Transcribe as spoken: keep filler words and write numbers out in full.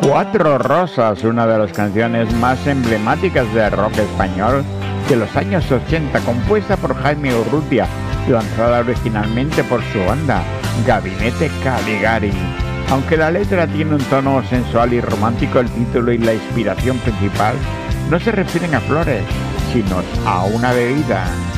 Cuatro Rosas, una de las canciones más emblemáticas del rock español de los años ochenta, compuesta por Jaime Urrutia, lanzada originalmente por su banda, Gabinete Caligari. Aunque la letra tiene un tono sensual y romántico, el título y la inspiración principal no se refieren a flores, sino a una bebida.